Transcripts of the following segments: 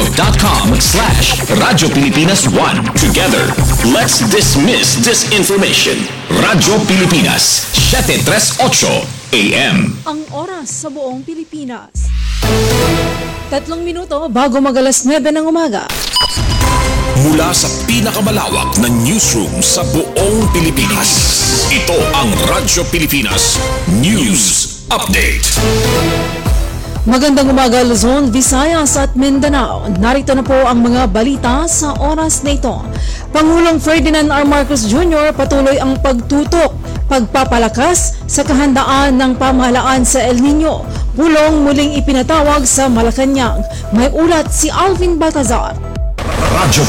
Facebook.com/Radyo Pilipinas 1. Together, let's dismiss disinformation. Radyo Pilipinas, 738 AM. Ang oras sa buong Pilipinas. 3 minuto bago mag-alas 9 ng umaga. Mula sa pinakamalawak na newsroom sa buong Pilipinas, ito ang Radyo Pilipinas News Update. Magandang umaga Luzon, Visayas at Mindanao. Narito na po ang mga balita sa oras na ito. Pangulong Ferdinand R. Marcos Jr. patuloy ang pagtutok, pagpapalakas sa kahandaan ng pamahalaan sa El Nino. Pulong muling ipinatawag sa Malacanang. May ulat si Alvin Baltazar. Radyo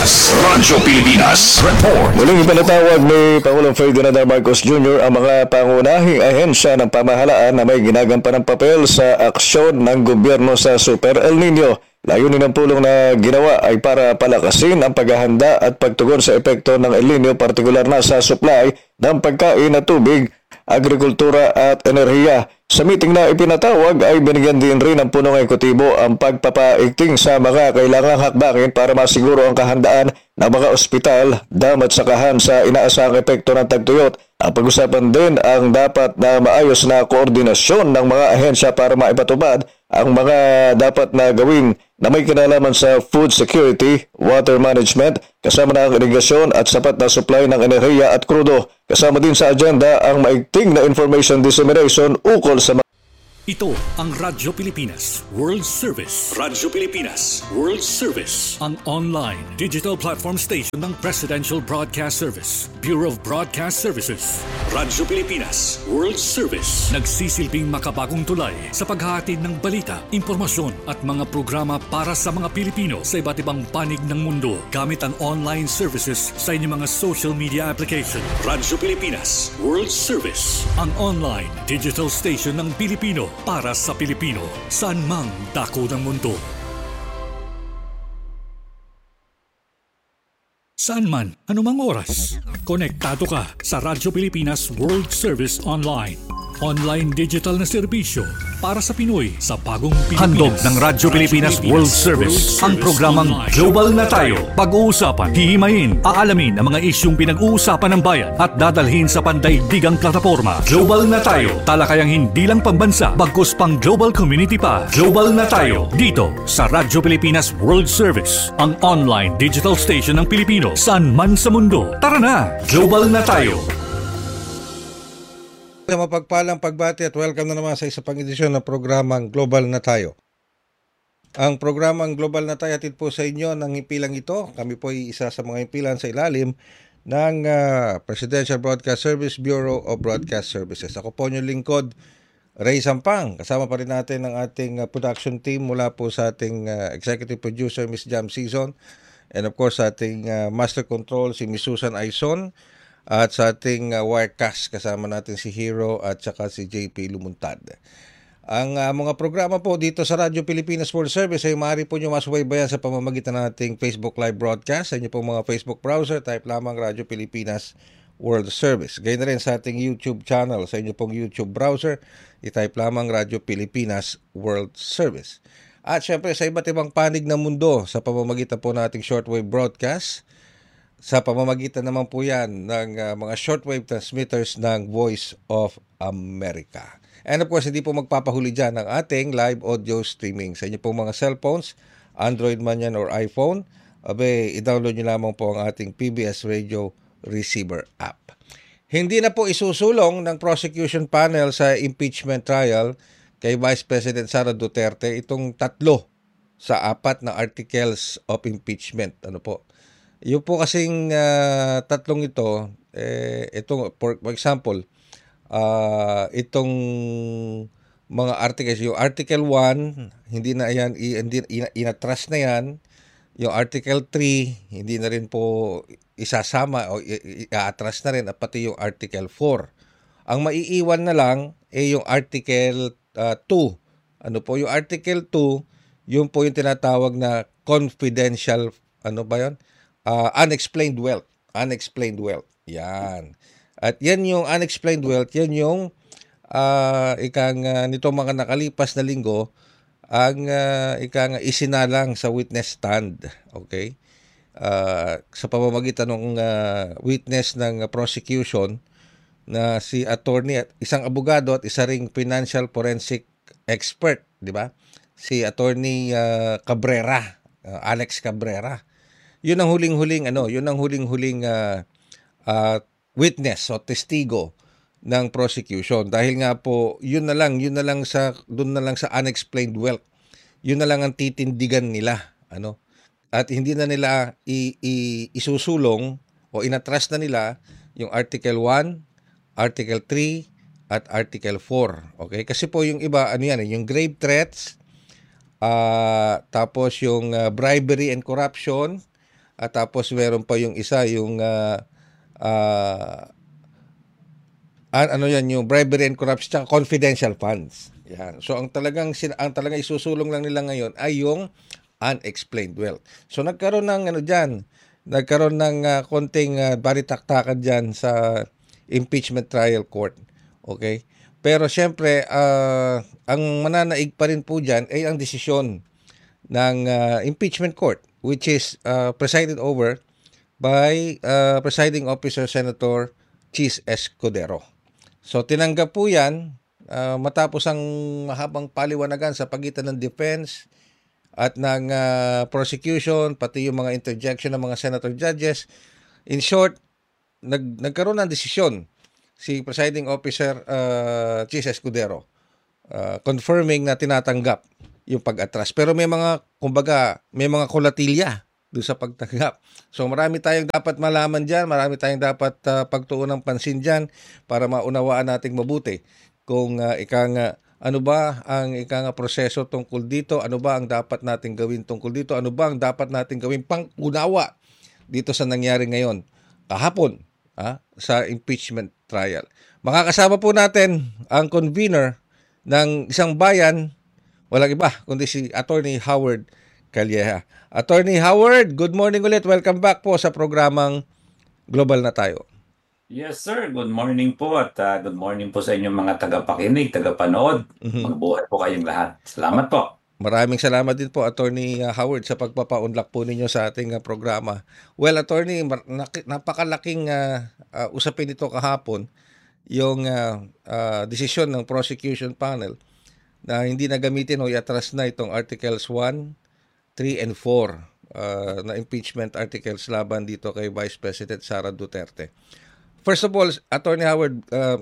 Pilipinas Report. Muling ipinatawag ni Pangulong Ferdinand R. Marcos Jr. ang mga pangunahing ahensya ng pamahalaan na may ginagampanang papel sa aksyon ng gobyerno sa Super El Nino. Layunin ng pulong na ginawa ay para palakasin ang paghahanda at pagtugon sa epekto ng El Nino, partikular na sa supply ng pagkain at tubig, agrikultura at enerhiya. Sa meeting na ipinatawag ay binigyan din rin ng punong ekutibo ang pagpapaigting sa mga kailangang hakbangin para masiguro ang kahandaan ng mga ospital, dam at sakahan sa inaasahang epekto ng tagtuyot. Ang pag-usapan din ang dapat na maayos na koordinasyon ng mga ahensya para maipatupad ang mga dapat na gawin na may kinalaman sa food security, water management, kasama na ang irigasyon at sapat na supply ng enerhiya at krudo. Kasama din sa agenda ang maigting na information dissemination ukol sa Ito ang Radyo Pilipinas World Service. Radyo Pilipinas World Service. Ang online digital platform station ng Presidential Broadcast Service, Bureau of Broadcast Services. Radyo Pilipinas World Service. Nagsisilbing makabagong tulay sa paghahatid ng balita, impormasyon at mga programa para sa mga Pilipino sa iba't ibang panig ng mundo gamit ang online services sa inyong mga social media application. Radyo Pilipinas World Service. Ang online digital station ng Pilipino para sa Pilipino, saan mang dako ng mundo. Saan man, anumang oras, konektado ka sa Radyo Pilipinas World Service Online. Online digital na serbisyo para sa Pinoy sa bagong Pilipinas. Handog ng Radyo Pilipinas World Service ang programang Global na Tayo. Pag-uusapan, hihimayin, aalamin ang mga isyung pinag-uusapan ng bayan at dadalhin sa pandaigdigang plataforma. Global na Tayo, talakayang hindi lang pambansa, bagkus pang global community pa. Global na Tayo, dito sa Radyo Pilipinas World Service, ang online digital station ng Pilipino saan man sa mundo. Tara na, Global na Tayo. Mapagpalang pagbati at welcome na naman sa isa pang edisyon ng programang Global na Tayo. Ang programang Global na Tayo hatid po sa inyo ng himpilang ito. Kami po ay isa sa mga himpilan sa ilalim ng Presidential Broadcast Service, Bureau of Broadcast Services. Ako po yung lingkod, Ray Sampang. Kasama pa rin natin ang ating production team mula po sa ating executive producer, Miss Jam Season. And of course, sa ating master control, si Miss Susan Aison. At sa ating wirecast, kasama natin si Hero at saka si JP Lumuntad. Ang mga programa po dito sa Radyo Pilipinas World Service ay maaari po nyo masubaybayan sa pamamagitan ng ating Facebook Live Broadcast. Sa inyo pong mga Facebook browser, type lamang Radyo Pilipinas World Service. Gayun na rin sa ating YouTube channel. Sa inyo pong YouTube browser, i-type lamang Radyo Pilipinas World Service. At syempre sa iba't ibang panig ng mundo sa pamamagitan po ng ating shortwave broadcast. Sa pamamagitan naman po yan ng mga shortwave transmitters ng Voice of America. And of course, hindi po magpapahuli dyan ang ating live audio streaming. Sa inyo pong mga cellphones, Android man yan or iPhone, i-download nyo lamang po ang ating PBS Radio Receiver app. Hindi na po isusulong ng prosecution panel sa impeachment trial kay Vice President Sara Duterte itong 3 sa 4 na articles of impeachment. Ano po? Yung po kasing 3 ito, itong, for example, itong mga articles, yung Article 1, hindi na yan, inatras na yan. Yung Article 3, hindi na rin po isasama o iatras na rin, at pati yung Article 4. Ang maiiwan na lang yung Article 2. Ano po, yung Article 2, yun po yung tinatawag na confidential, ano ba yun? Unexplained wealth. Unexplained wealth. Yan. At yan yung unexplained wealth, yan yung nitong mga nakalipas na linggo, ang ika nga isinalang sa witness stand. Okay? Sa pamamagitan ng witness ng prosecution na si attorney at isang abogado at isa ring financial forensic expert, di ba? Si attorney Cabrera, Alex Cabrera. Yun ang huling-huling witness o testigo ng prosecution dahil nga po yun na lang sa doon na lang sa unexplained wealth. Yun na lang ang titindigan nila, At hindi na nila isusulong o inatras na nila yung Article 1, Article 3 at Article 4. Okay? Kasi po yung iba yung grave threats, tapos yung bribery and corruption, at tapos meron pa yung isa yung yung bribery and corruption at confidential funds. Yan. So ang talagang isusulong lang nila ngayon ay yung unexplained wealth. So nagkaroon ng konting balitaktakan diyan sa impeachment trial court. Okay? Pero syempre ang mananaig pa rin po diyan ay ang desisyon ng impeachment court, which is presided over by Presiding Officer Senator Chis Escudero. So tinanggap po yan matapos ang mahabang paliwanagan sa pagitan ng defense at ng prosecution, pati yung mga interjection ng mga senator judges. In short, nagkaroon ng desisyon si Presiding Officer Chis Escudero confirming na tinatanggap yung pag-atras. Pero may mga kulatilya doon sa pagtanggap. So marami tayong dapat malaman dyan, marami tayong dapat pagtuon ng pansin dyan para maunawaan nating mabuti kung ano ba ang proseso tungkol dito, ano ba ang dapat nating gawin tungkol dito, ano ba ang dapat nating gawin pang-unawa dito sa nangyari ngayon, kahapon, sa impeachment trial. Makakasama po natin ang convener ng isang bayan, walang iba kundi si Attorney Howard Calleja. Attorney Howard, good morning ulit. Welcome back po sa programang Global na Tayo. Yes, sir. Good morning po at good morning po sa inyong mga tagapakinig, tagapanood. Magbuhay po kayong lahat. Salamat po. Maraming salamat din po, Attorney Howard, sa pagpapaunlak po ninyo sa ating programa. Well, Attorney, napakalaking usapin ito kahapon, yung desisyon ng prosecution panel na hindi na gamitin o iatras na itong Articles 1, 3, and 4 na impeachment articles laban dito kay Vice President Sara Duterte. First of all, Attorney Howard,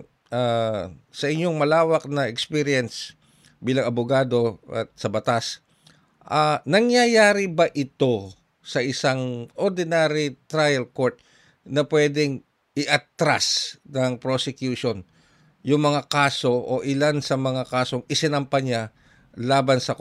sa inyong malawak na experience bilang abogado at sa batas, nangyayari ba ito sa isang ordinary trial court na pwedeng i-atras ng prosecution yung mga kaso o ilan sa mga kasong isinampa niya laban sa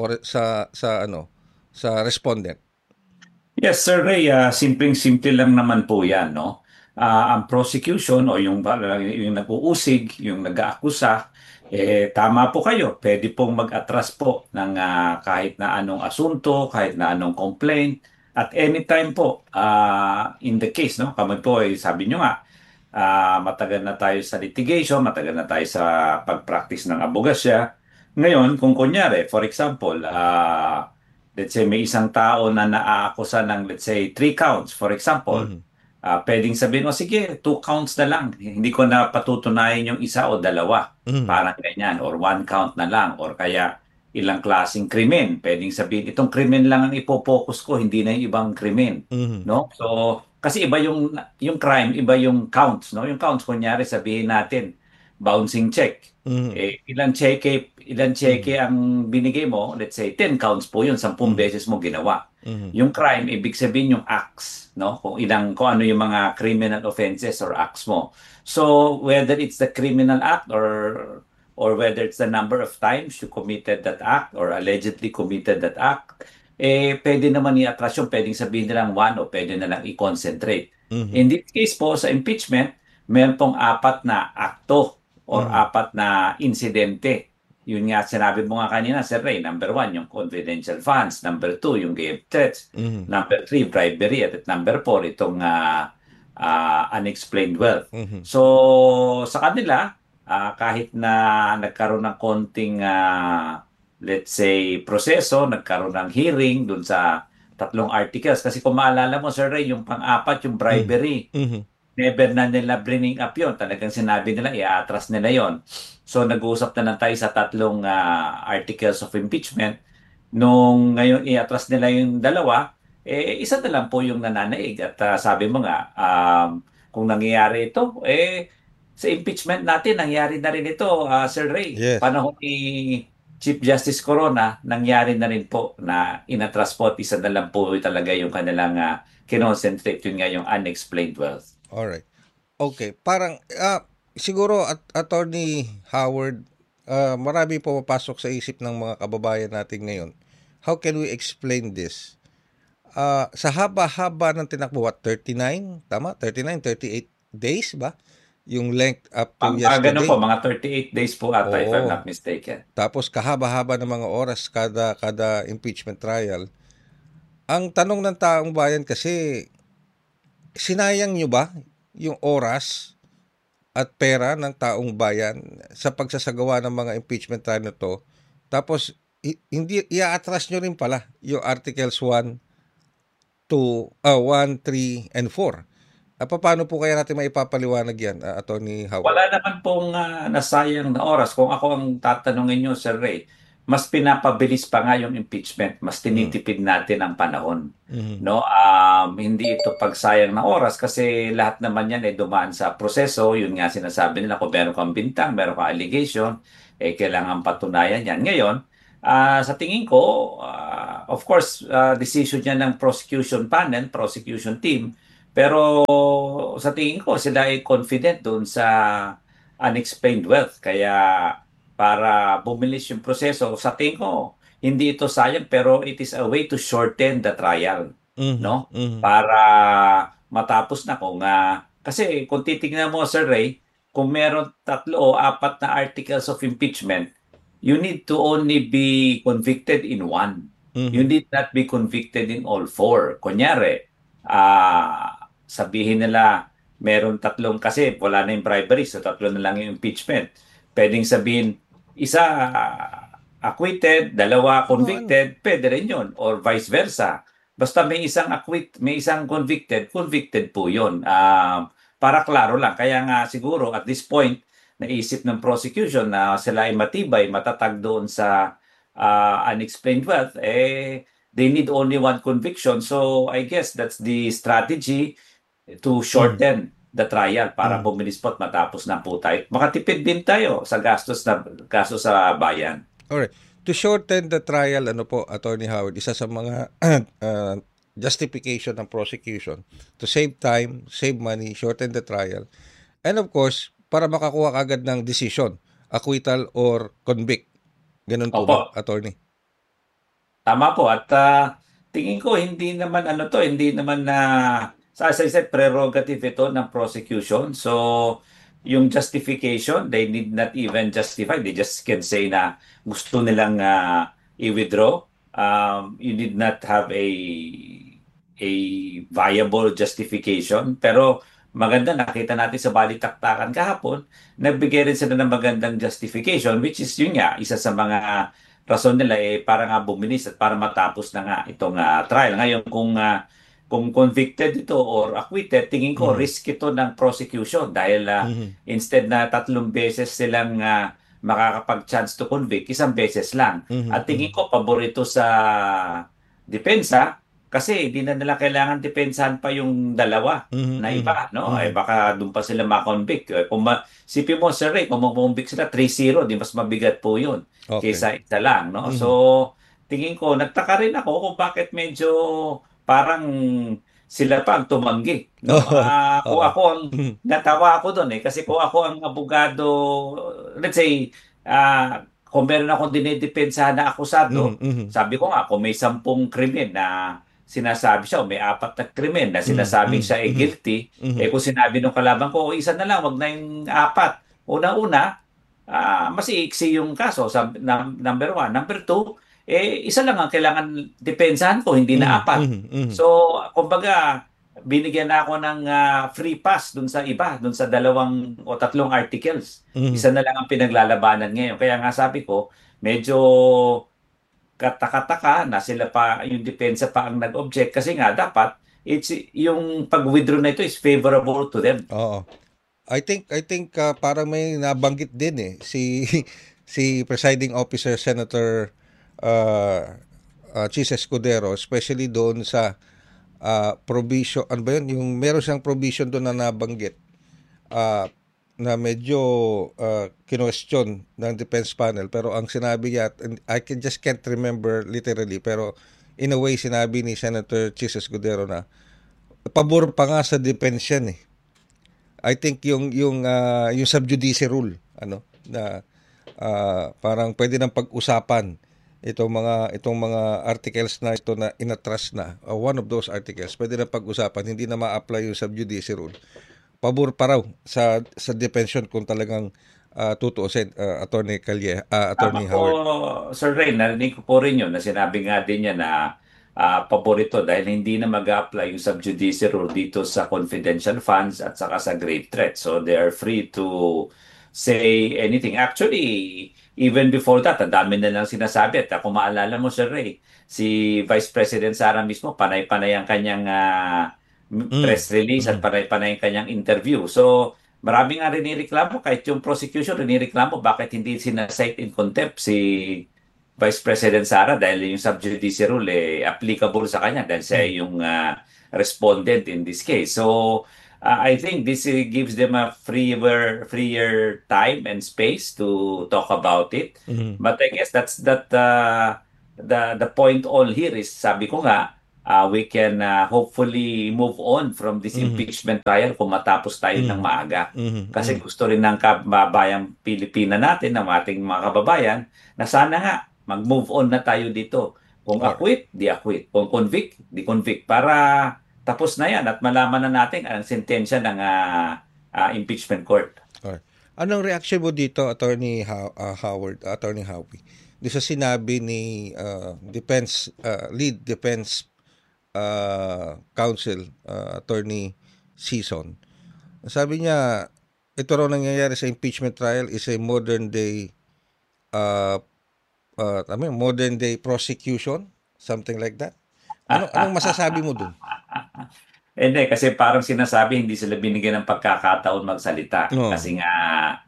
respondent? Yes, sir Ray. Simpleng-simple lang naman po yan, no? Ang prosecution o yung nag-uusig, yung nag-aakusa, tama po kayo. Pwede pong mag-atras po ng kahit na anong asunto, kahit na anong complaint. At anytime po, in the case, no? Kami po, sabi nyo nga, matagal na tayo sa litigation, matagal na tayo sa pag-practice ng abogasya. Ngayon, kung kunyari, for example, let's say may isang tao na naaakusa ng, let's say, 3 counts, for example, pwedeng sabihin, sige, 2 counts na lang. Hindi ko na patutunayan yung isa o dalawa. Parang ganyan. Or 1 count na lang. Or kaya ilang klaseng krimen. Pwedeng sabihin, itong krimen lang ang ipopokus ko, hindi na yung ibang krimen. No? So, kasi iba yung crime, iba yung counts. No? Yung counts, kunyari sabihin natin, bouncing check. Ilang cheque ang binigay mo, let's say 10 counts po yun, 10 beses mo ginawa. Yung crime, ibig sabihin yung acts, no? Kung ano yung mga criminal offenses or acts mo. So whether it's the criminal act or whether it's the number of times you committed that act or allegedly committed that act, pwede naman i-atras yung, pwedeng sabihin nilang 1 o pwede na lang i-concentrate. In this case po, sa impeachment, meron pong 4 na akto or 4 na insidente. Yun nga, sinabi mo nga kanina, Sir Ray, number 1, yung confidential funds. Number 2, yung grave threats. Number 3, bribery. At number 4, itong unexplained wealth. So, sa kanila, kahit na nagkaroon ng konting let's say, proseso, nagkaroon ng hearing dun sa tatlong articles. Kasi kung maalala mo, Sir Ray, yung pang-apat, yung bribery, never na nila bringing up yun. Talagang sinabi nila, i-atras nila yon. So nag-uusap na lang tayo sa tatlong articles of impeachment. Nung ngayon i-atras nila yung dalawa, isa na lang po yung nananaig. At sabi mo nga, kung nangyayari ito, sa impeachment natin, nangyari na rin ito, Sir Ray. Yes. Panahon ni Chief Justice Corona, nangyari na rin po na inatras po at isa na lang po talaga yung kanilang kinoncentrate, yun nga yung unexplained wealth. Alright. Okay, parang siguro Attorney Howard, marami po mapasok sa isip ng mga kababayan natin ngayon. How can we explain this? Sa haba-haba ng tinakbo, 39? Tama? 39, 38 days ba? Yung length up to yesterday. Ganun po, mga 38 days po ata, if I'm not mistaken. Tapos kahaba-haba ng mga oras kada impeachment trial. Ang tanong ng taong bayan kasi, sinayang nyo ba yung oras at pera ng taong bayan sa pagsasagawa ng mga impeachment trial na to? Tapos, hindi i-atras nyo rin pala yung Articles 1, 3, and 4. Paano po kaya natin maipapaliwanag yan, Attorney Howard? Wala naman pong nasayang na oras. Kung ako ang tatanungin nyo, Sir Ray, mas pinapabilis pa nga yung impeachment, mas tinitipid natin ang panahon. No? Hindi ito pagsayang na oras kasi lahat naman yan ay dumaan sa proseso. Yun nga sinasabi nila, kung meron kang bintang, meron kang allegation, kailangan patunayan yan. Ngayon, sa tingin ko, of course, decision yan ng prosecution panel, prosecution team, pero sa tingin ko, sila ay confident doon sa unexplained wealth. Kaya para bumilis yung proseso, sa tingin ko, hindi ito sayang pero it is a way to shorten the trial. No? Para matapos na kung... kasi kung titignan mo, Sir Ray, kung meron 3 o 4 na articles of impeachment, you need to only be convicted in 1. You need not be convicted in all 4. Kunyari, sabihin nila meron 3 kasi wala na yung bribery, so 3 na lang yung impeachment. Pwedeng sabihin, isa acquitted, 2 convicted, pwede rin yun. Or vice versa. Basta may isang may isang convicted po yun. Para klaro lang. Kaya nga siguro at this point, naisip ng prosecution na sila ay matibay, matatag doon sa unexplained wealth, they need only 1 conviction. So I guess that's the strategy to shorten the trial para bumilis po at matapos na po tayo. Makatipid din tayo sa gastos sa bayan. Alright. To shorten the trial, Attorney Howard, isa sa mga justification ng prosecution, to save time, save money, shorten the trial, and of course, para makakuha kagad ng decision, acquittal or convict. Ganun po ba, Attorney? Tama po. At tingin ko, hindi naman as I said, prerogative ito ng prosecution. So, yung justification, they need not even justify. They just can say na gusto nilang i-withdraw. You need not have a viable justification. Pero maganda, nakita natin sa balitaktakan kahapon, nagbigay rin sila ng magandang justification, which is yun nga, isa sa mga rason nila para nga bumilis at para matapos na nga itong trial. Ngayon, kung convicted ito or acquitted, tingin ko risk ito ng prosecution dahil instead na 3 beses silang makakapag-chance to convict, 1 beses lang. At tingin ko paborito sa depensa kasi hindi na nila kailangan depensahan pa yung 2 na iba, no? Baka doon pa sila ma-convict. Sipin mo, Sir Ray, kung mag-convict sila 3-0, di mas mabigat po yun kaysa isa lang, no? So, tingin ko, nagtaka rin ako kung bakit medyo parang sila pa ang tumanggi. No? Kung ako ang natawa ako doon kasi kung ako ang abogado, let's say, kung meron akong dinidepensahan na akusado, sabi ko nga, kung may 10 krimen na sinasabi siya, o may 4 na krimen na sinasabing siya ay guilty, kung sinabi nung kalaban ko, isa na lang, wag na yung 4. Una-una, mas iiksi yung kaso, number 1. Number 2, isa lang ang kailangan depensahan ko, hindi na 4. So, kumbaga, binigyan na ako ng free pass dun sa iba, dun sa 2 o 3 articles. Isa na lang ang pinaglalabanan ngayon. Kaya nga sabi ko, medyo kataka-taka na sila pa, yung depensa pa ang nag-object kasi nga dapat yung pag-withdraw na ito is favorable to them. Oo. I think parang may nabanggit din si si Presiding Officer Senator Chis Escudero, especially doon sa provision, ano ba yun? Yung meron siyang provision doon na nabanggit na medyo kinwestiyon ng defense panel, pero ang sinabi niya, and just can't remember literally, pero in a way sinabi ni Senator Chis Escudero na pabor pa nga sa defense yan I think yung sub judice rule na parang pwede nang pag-usapan itong mga articles na ito na inatras na, one of those articles pwede nang pag-usapan, hindi na ma-apply yung sub judice rule. Pabor pa raw sa detention kung talagang tutuusin, Attorney Tama po, Howard. Sir Ray, narinig ko po rin yun na sinabi nga din niya na paborito dahil hindi na mag-apply yung sub judice rule dito sa confidential funds at saka sa grave threat. So they are free to say anything. Actually, even before that, ang dami na lang sinasabi. At kung maalala mo, Sir Ray, si Vice President Sara mismo, panay-panay ang kanyang press release at panay-panay ang kanyang interview. So, marami nga rinireklamo, kahit yung prosecution rinireklamo, bakit hindi sinasight in contempt si Vice President Sara dahil yung sub judice rule applicable sa kanya dahil siya yung respondent in this case. So, I think this gives them a freer time and space to talk about it. But I guess the point all here is, sabi ko nga, we can hopefully move on from this impeachment trial kung matapos tayo ng maaga. Kasi gusto rin ng kababayang Pilipina natin, ng ating mga kababayan, na sana nga mag-move on na tayo dito. Kung acquit, di acquit. Kung convict, di convict. Para tapos na yan at malaman na natin ang sentensya ng impeachment court. Alright. Anong reaction mo dito, Attorney Attorney Howie? Di sa sinabi ni lead defense counsel, Attorney Sison. Sabi niya, ito raw nangyayari sa impeachment trial is a modern day prosecution, something like that. Anong masasabi mo dun? Hindi, kasi parang sinasabi hindi sila binigyan ng pagkakataon magsalita. Kasi nga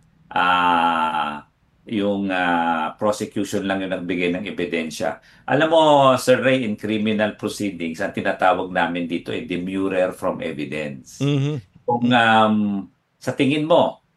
yung prosecution lang yung nagbigay ng ebidensya. Alam mo, Sir Ray, in criminal proceedings, ang tinatawag namin dito ay demurrer from evidence. Kung sa tingin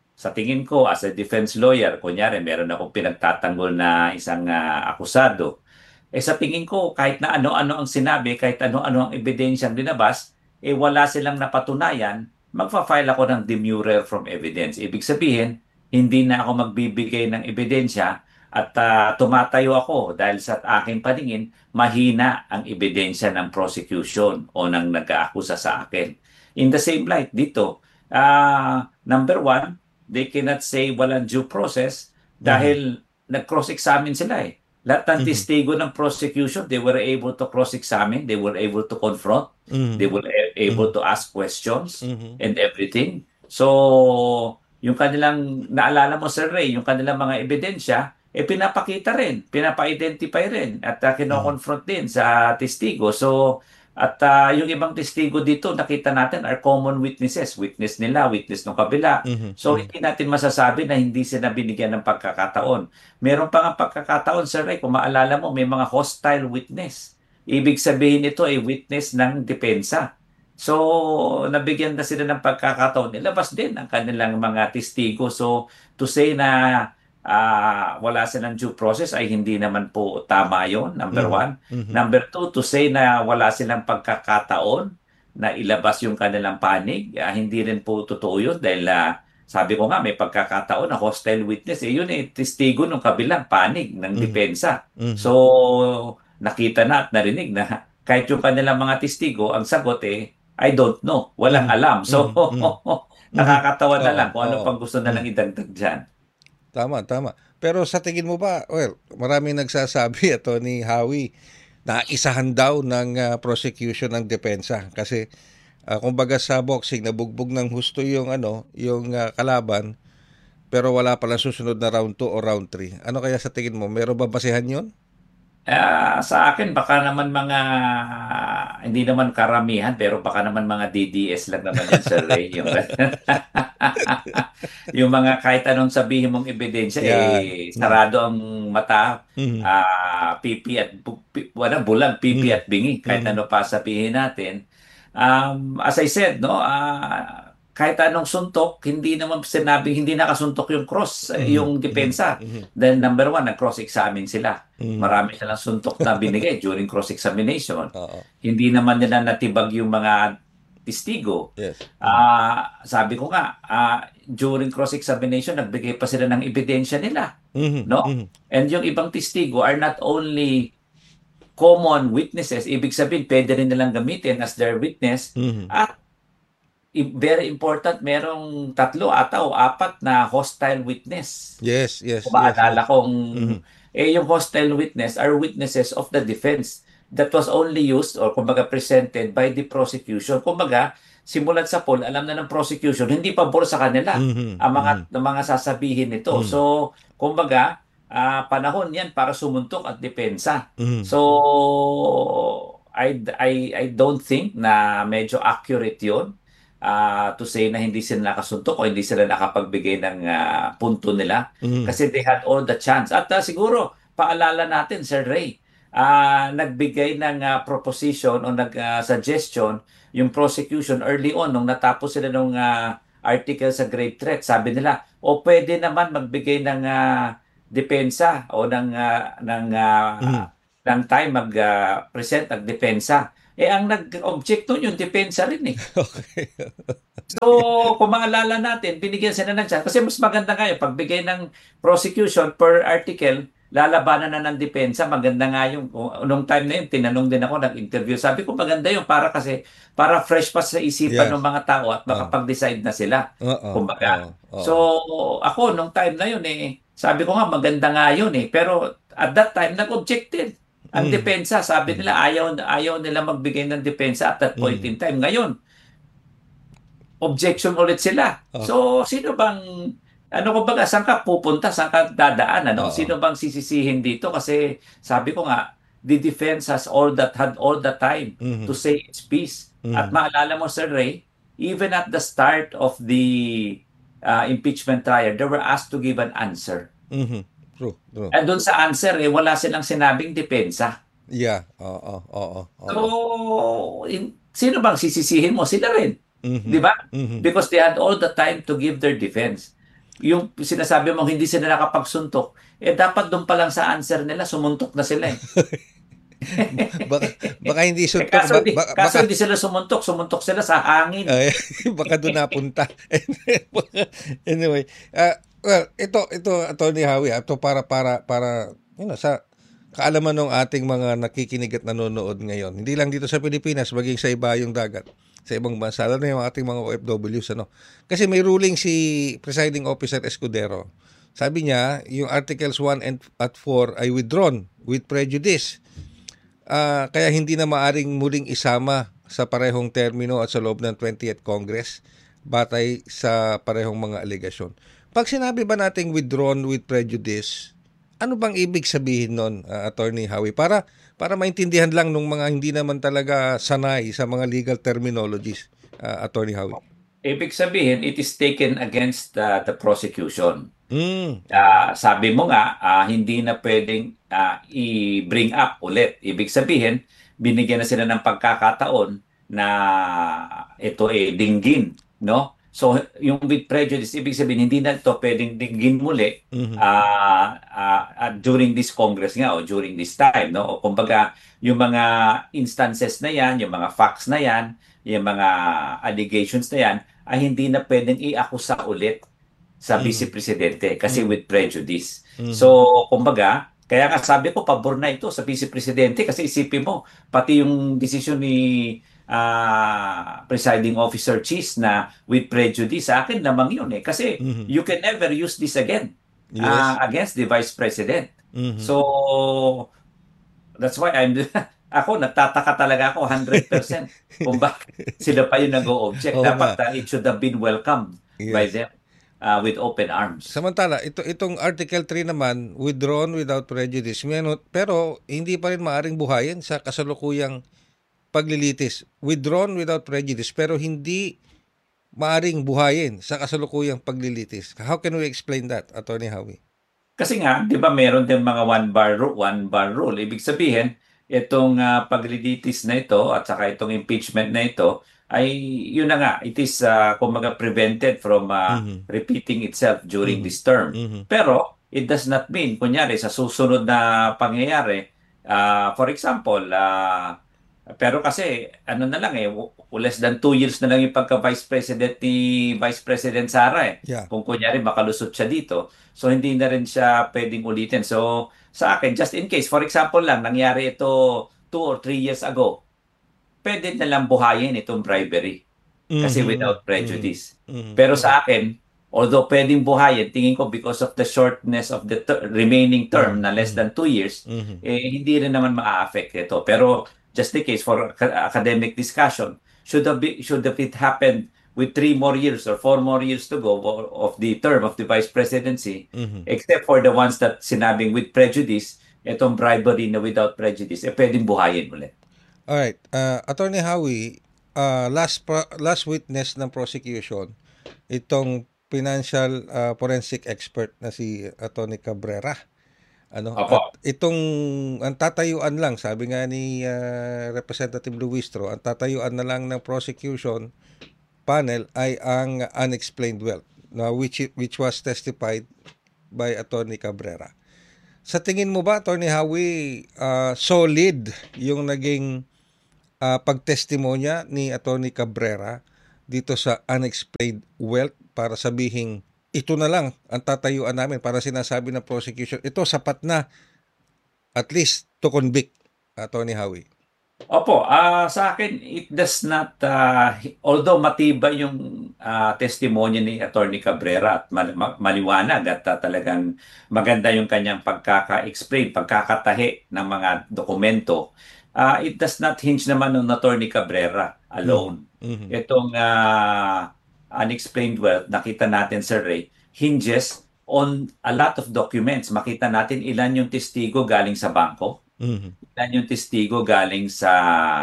ko, as a defense lawyer, kunyari, meron akong pinagtatanggol na isang akusado, sa tingin ko, kahit na ano-ano ang sinabi, kahit ano-ano ang ebidensyang dinabas, wala silang napatunayan, magfa-file ako ng demurrer from evidence. Ibig sabihin, hindi na ako magbibigay ng ebidensya at tumatayo ako dahil sa aking paningin, mahina ang ebidensya ng prosecution o ng nag-aakusa sa akin. In the same light, dito, number one, they cannot say walang due process dahil nag-cross-examine sila Lahat ng testigo ng prosecution, they were able to cross-examine, they were able to confront, they were able to ask questions and everything. So, yung kanilang, naalala mo Sir Ray, yung kanilang mga ebidensya, pinapakita rin, pinapa-identify rin at kino-confront din sa testigo. So, at yung ibang testigo dito, nakita natin are common witnesses. Witness nila, witness ng kabila. So, hindi natin masasabi na hindi sila binigyan ng pagkakataon. Meron pa nga pagkakataon, Sir Ray, kung maalala mo, may mga hostile witness. Ibig sabihin ito ay witness ng depensa. So, nabigyan na sila ng pagkakataon. Nilabas din ang kanilang mga testigo. So, to say na wala silang due process ay hindi naman po tama yon, number one. Number two, to say na wala silang pagkakataon na ilabas yung kanilang panig, hindi rin po totoo yun dahil sabi ko nga may pagkakataon na hostile witness, yun testigo ng kabilang panig ng depensa. So, nakita na at narinig na kahit yung kanilang mga testigo, ang sagot I don't know, walang alam. So, nakakatawa na lang kung ano pang gusto na lang idagdag dyan. Tama. Pero sa tingin mo ba, maraming nagsasabi, Attorney Howie, na isahan daw ng prosecution ng depensa. Kasi, kumbaga sa boxing, nabugbog ng husto yung kalaban, pero wala pala susunod na round 2 o round 3. Ano kaya sa tingin mo? Meron ba basehan yun? Sa akin baka naman hindi naman karamihan pero baka naman mga DDS lang naman yan, Sir Ray. Yung, yung mga kahit anong sabihin mong ebidensya, sarado ang mata, pipi at bulag, pipi at bingi, kahit ano pa sabihin natin. As I said, no, kahit anong suntok, hindi naman sinabing hindi nakasuntok yung cross, yung depensa. Dahil number one, nag-cross-examine sila. Marami silang suntok na binigay during cross-examination. Hindi naman nila natibag yung mga testigo. Yes. Sabi ko nga, during cross-examination, nagbigay pa sila ng ebidensya nila. No? And yung ibang testigo are not only common witnesses, ibig sabihin, pwede rin nilang gamitin as their witness, at very important, merong 3 ata o 4 na hostile witness. Yes. Kung maalala kong, yung hostile witness are witnesses of the defense that was only used or kumbaga presented by the prosecution. Kumbaga, simulat sa poll, alam na ng prosecution, hindi pabor sa kanila ang mga sasabihin nito. So, kumbaga, panahon yan para sumuntok at depensa. So, I don't think na medyo accurate yun. To say na hindi sila nakasuntok o hindi sila nakapagbigay ng punto nila kasi they had all the chance. At siguro, paalala natin, Sir Ray, nagbigay ng proposition o suggestion yung prosecution early on nung natapos sila ng article sa grave threat. Sabi nila, pwede naman magbigay ng depensa o ng time mag-present ang depensa. Ang nag-object nun yung depensa rin eh. Okay. So, kung maalala natin, binigyan sila ng chance. Kasi mas maganda nga yung pagbigay ng prosecution per article, lalabanan na ng depensa. Maganda nga yung, nung time na yun, tinanong din ako, nag-interview. Sabi ko, maganda yung para fresh pa sa isipan ng mga tao at makapag-decide na sila. Kumbaga. So, ako, nung time na yun sabi ko nga, maganda nga yun Pero at that time, nag-objected. Ang depensa, sabi nila, ayaw nila magbigay ng depensa at that point in time. Ngayon, objection ulit sila. So, sino bang, kumbaga, saan ka pupunta, saan ka dadaan, Sino bang sisisihin dito? Kasi, sabi ko nga, the defense had all the time to say its piece. At maalala mo, Sir Ray, even at the start of the impeachment trial, they were asked to give an answer. True. At doon sa answer, wala silang sinabing depensa. Yeah. So, sino bang sisisihin mo? Sila rin. Di ba? Because they had all the time to give their defense. Yung sinasabi mo, hindi sila nakapagsuntok, dapat doon pa lang sa answer nila, sumuntok na sila baka hindi suntok. Kaso hindi sila sumuntok sila sa hangin. Baka doon napunta. Anyway, well, ito Attorney Howie, ito para sa kaalaman ng ating mga nakikinig at nanonood ngayon. Hindi lang dito sa Pilipinas, maging sa ibayong dagat, sa ibang bansa, lalo na yung ating mga OFWs, Kasi may ruling si Presiding Officer Escudero. Sabi niya, yung Articles 1 at 4 ay withdrawn with prejudice. Kaya hindi na maaring muling isama sa parehong termino at sa loob ng 20th Congress batay sa parehong mga alegasyon. Pag sinabi ba nating withdrawn with prejudice, ano bang ibig sabihin nun, Attorney Howie? Para maintindihan lang ng mga hindi naman talaga sanay sa mga legal terminologies, Attorney Howie. Ibig sabihin, it is taken against the prosecution. Sabi mo nga, hindi na pwedeng i-bring up ulit. Ibig sabihin, binigyan na sila ng pagkakataon na ito dinggin, no? So, yung with prejudice, ibig sabihin, hindi na ito pwedeng dinggin muli during this Congress nga o during this time, no? O kumbaga, yung mga instances na yan, yung mga facts na yan, yung mga allegations na yan, ay hindi na pwedeng i-akusa ulit sa Vice Presidente kasi with prejudice. So, kumbaga, kaya nga sabi ko, pabor na ito sa Vice Presidente kasi isipin mo, pati yung desisyon ni Presiding Officer Cheese na with prejudice, sa akin lamang yun kasi you can never use this again against the Vice President. So, that's why ako, nagtataka talaga ako 100% kung bakit sila pa yung nag-o-object. Dapat it should have been welcomed by them. with open arms. Samantala, itong Article 3 naman, withdrawn without prejudice. Pero hindi pa rin maaring buhayin sa kasalukuyang paglilitis. Withdrawn without prejudice, pero hindi maaring buhayin sa kasalukuyang paglilitis. How can we explain that, Attorney Howie? Kasi nga, 'di ba, meron din mga one bar rule. Ibig sabihin, itong paglilitis na ito at saka itong impeachment na ito ay yun na nga, it is kumbaga prevented from repeating itself during this term. Pero it does not mean kunyari sa susunod na pangyayari, for example, pero kasi ano na lang less than 2 years na lang yung pagka-Vice President ni Vice President Sara Yeah. Kung kunyari makalusot siya dito, so hindi na rin siya pwedeng ulitin. So sa akin, just in case, for example lang, nangyari ito 2 or 3 years ago, pwede na lang buhayin itong bribery. Kasi without prejudice. Pero sa akin, although pwedeng buhayin, tingin ko because of the shortness of the remaining term na less than 2 years, hindi rin naman maa-affect ito. Pero just in case, for academic discussion, should have it happened with 3 more years or 4 more years to go of the term of the vice presidency, except for the ones that sinabing with prejudice, itong bribery na without prejudice, pwedeng buhayin ulit. Alright. Attorney Howie, last witness ng prosecution, itong financial forensic expert na si Attorney Cabrera. Opo. At ang tatayuan lang, sabi nga ni Representative Luistro, ang tatayuan na lang ng prosecution panel ay ang unexplained wealth, which was testified by Attorney Cabrera. Sa tingin mo ba, Attorney Howie, solid yung naging pagtestimonya ni Attorney Cabrera dito sa unexplained wealth para sabihin ito na lang ang tatayuan namin para sinasabi ng prosecution, ito sapat na at least to convict, Attorney Howie? Opo, sa akin, it does not, although matibay yung testimonya ni Attorney Cabrera at maliwanag at talagang maganda yung kanyang pagkaka-explain, pagkakatahi ng mga dokumento, it does not hinge naman on Attorney Cabrera alone. Itong unexplained wealth, nakita natin, Sir Ray, hinges on a lot of documents. Makita natin ilan yung testigo galing sa bangko, ilan yung testigo galing sa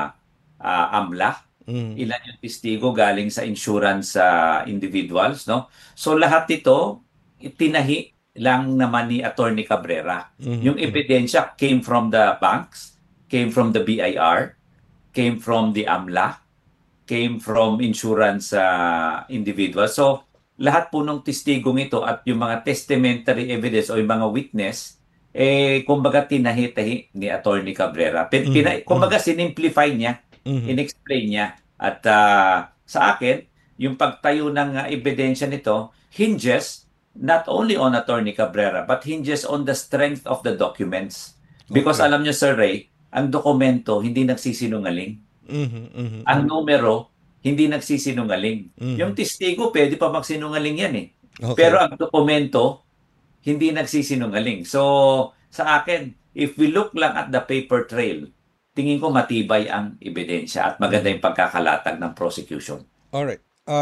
AMLA, ilan yung testigo galing sa insurance individuals, no? So lahat ito itinahi lang naman ni Attorney Cabrera. Yung ebidensya came from the banks, came from the BIR, came from the AMLA, came from insurance individuals. So lahat po ng testigong ito at yung mga testamentary evidence o yung mga witness, kumbaga tinahi-tahi ni Attorney Cabrera. Kumbaga sinimplify niya, inexplain niya. At sa akin, yung pagtayo ng ebidensya nito hinges not only on Attorney Cabrera but hinges on the strength of the documents. Because alam niyo, Sir Ray, ang dokumento hindi nagsisinungaling. Ang numero hindi nagsisinungaling. Yung testigo pwede pa magsinungaling yan Okay. Pero ang dokumento hindi nagsisinungaling. So sa akin, if we look lang at the paper trail, tingin ko matibay ang ebidensya at maganda yung pagkakalatag ng prosecution. Alright.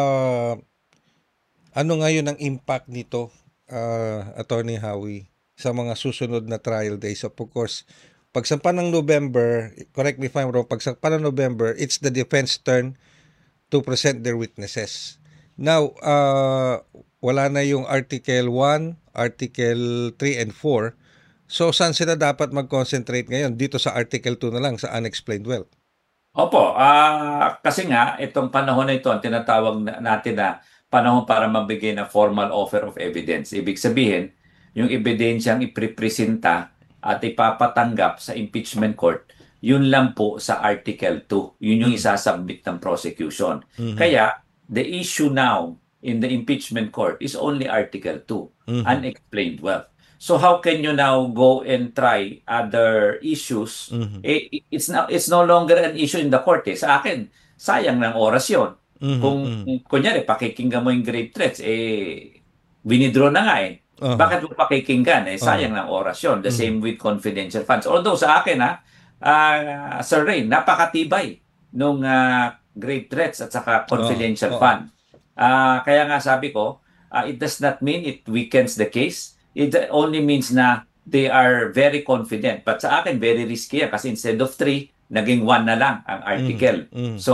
Ano ngayon ang impact nito, Attorney Howie, sa mga susunod na trial days? Of course, pagsampa ng November, correct me if I'm wrong, pagsampa ng November, it's the defense turn to present their witnesses. Now, wala na yung Article 1, Article 3 and 4. So, saan sila dapat mag-concentrate ngayon? Dito sa Article 2 na lang, sa unexplained wealth. Opo, kasi nga itong panahon na ito ang tinatawag natin na panahon para mabigay na formal offer of evidence. Ibig sabihin, yung ebidensyang ipipresenta at ipapatanggap sa impeachment court, yun lang po sa Article 2. Yun yung isasubmit ng prosecution. Kaya, the issue now in the impeachment court is only Article 2, unexplained wealth. So how can you now go and try other issues? It's no longer an issue in the court. Sa akin, sayang ng oras yun. Kung kunyari, pakikinggan mo yung grave threats, winidraw na nga Bakit mo pakikinggan? Sayang ng oras yun. The same with confidential funds. Although sa akin, Sir Ray, napakatibay nung grave threats at saka confidential fund. Kaya nga sabi ko, it does not mean it weakens the case. It only means na they are very confident. But sa akin, very risky yan kasi instead of 3, naging 1 na lang ang article. So,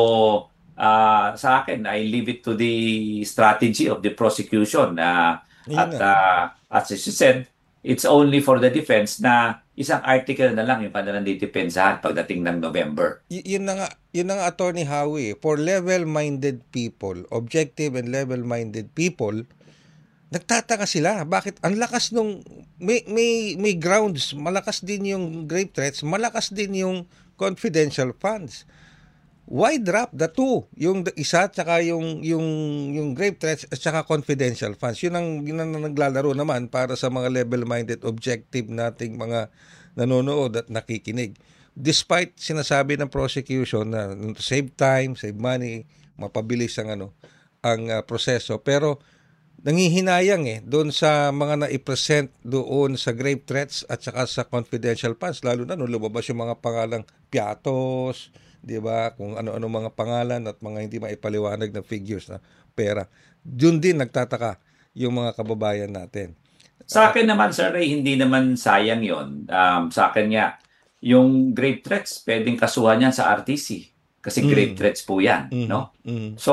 sa akin, I leave it to the strategy of the prosecution. As you said, it's only for the defense na isang article na lang yung kanilang didepensahan pagdating ng November. Yun na nga, Attorney Howie, for level-minded people, objective and level-minded people, nagtataka sila. Bakit? Ang lakas nung, may grounds, malakas din yung grave threats, malakas din yung confidential funds. Why drop the two? Yung isa, tsaka yung grave threats, at tsaka confidential funds. Yun ang naglalaro naman para sa mga level-minded, objective nating mga nanonood at nakikinig. Despite sinasabi ng prosecution na save time, save money, mapabilis ang proseso. Pero nangihinayang doon sa mga na-present doon sa grave threats at saka sa confidential funds. Lalo na nung lumabas yung mga pangalang piatos, di ba? Kung ano-ano mga pangalan at mga hindi maipaliwanag na figures na pera. Doon din nagtataka yung mga kababayan natin. Sa akin naman, Sir Ray, hindi naman sayang yon. Sa akin nga, yung grave threats, pwedeng kasuhan yan sa RTC. Kasi grave threats po yan. No? So,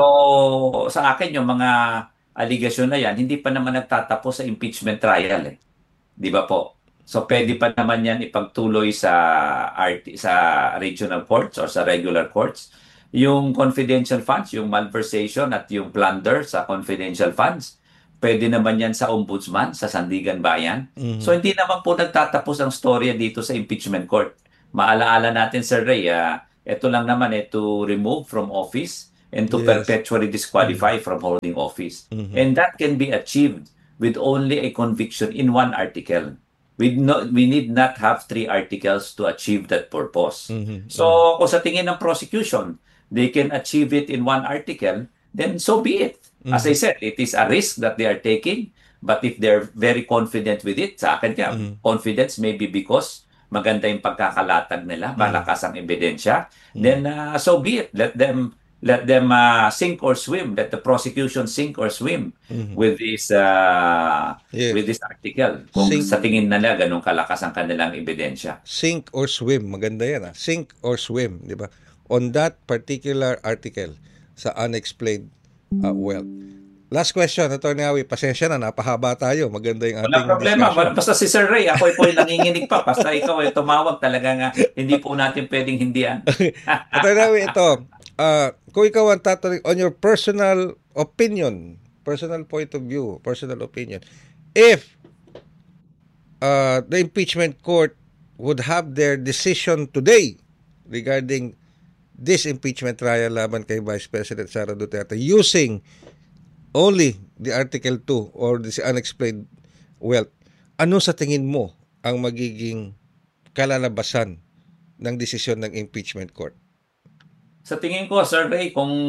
sa akin, yung mga aligasyon na yan, hindi pa naman nagtatapos sa impeachment trial. Di ba po? So, pwede pa naman yan ipagtuloy sa regional courts or sa regular courts. Yung confidential funds, yung malversation at yung plunder sa confidential funds, pwede naman yan sa ombudsman, sa Sandigan Bayan. So, hindi naman po nagtatapos ang storya dito sa impeachment court. Maalaala natin, Sir Ray, ito lang naman to remove from office and to perpetually disqualify from holding office. And that can be achieved with only a conviction in one article. We need not have 3 articles to achieve that purpose. So, kung sa tingin ng prosecution, they can achieve it in one article, then so be it. As I said, it is a risk that they are taking, but if they're very confident with it, sa akin confidence maybe because maganda yung pagkakalatag nila, malakas ang ebidensya, then so be it. Let them sink or swim. Let the prosecution sink or swim with this with this article. Kung sa tingin nila ganun kalakas ang kanilang ebidensya. Sink or swim, maganda yan. Sink or swim, di ba? On that particular article sa unexplained wealth. Last question, Atty. Howie, pasensya na, napahaba tayo. Maganda yung ating Wala problema. discussion. Basta si Sir Ray, ako po yung nanginginig pa. Basta ikaw ay tumawag talaga nga. Hindi po natin pwedeng hindihan. Atty. Howie, ito. Kung ikaw ang tatanungin on your personal opinion, personal point of view, personal opinion, if the impeachment court would have their decision today regarding this impeachment trial laban kay Vice President Sara Duterte using only the Article 2 or the unexplained wealth, ano sa tingin mo ang magiging kalalabasan ng desisyon ng impeachment court? Sa tingin ko, Sir Ray, kung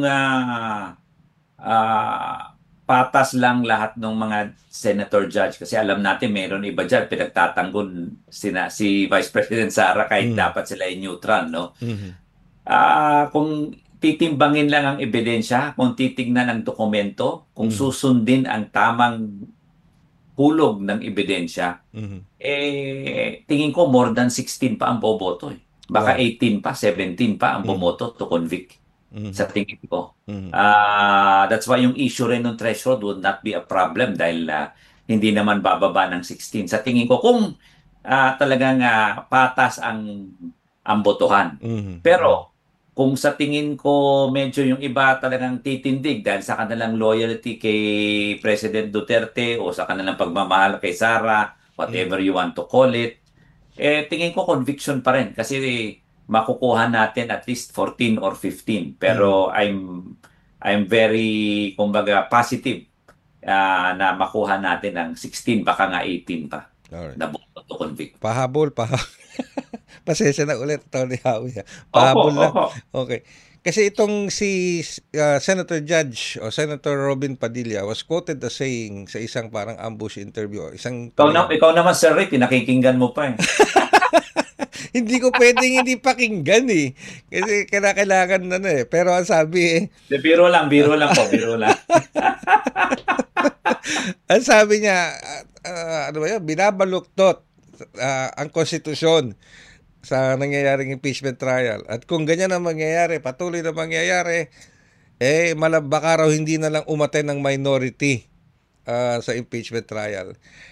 patas lang lahat ng mga senator judge, kasi alam natin meron iba dyan, pinagtatanggol si Vice President Sara kahit dapat sila ay neutral, no? Kung titimbangin lang ang ebidensya, kung titignan ang dokumento, kung susundin ang tamang hulog ng ebidensya, tingin ko more than 16 pa ang boboto. Baka 18 pa, 17 pa ang bumoto to convict. Sa tingin ko. That's why yung issue rin ng threshold would not be a problem dahil hindi naman bababa ng 16. Sa tingin ko, kung talagang patas ang botohan. Pero, kung sa tingin ko medyo yung iba talagang titindig dahil sa kanilang loyalty kay President Duterte o sa kanilang pagmamahal kay Sara, whatever you want to call it, tingin ko conviction pa rin kasi makukuha natin at least 14 or 15. Pero I'm very, kumbaga, positive na makuha natin ng 16, baka nga 18 pa. Alright. Na boto to convict. Pahabol. Pasensya na ulit, Tony Howie. Pahabol lang. Okay. Kasi itong si Senator Judge o Senator Robin Padilla was quoted as saying sa isang parang ambush interview. Ikaw naman, Sir Ray, pinakikinggan mo pa eh. Hindi ko pwedeng hindi pakinggan eh. Kasi kailangan na Pero ang sabi Biro lang po. Ang sabi niya, ano ba yun, binabaluktot ang konstitusyon sa nangyayaring impeachment trial. At kung ganyan ang mangyayari, patuloy na mangyayari, baka raw hindi na lang umaten ng minority sa impeachment trial.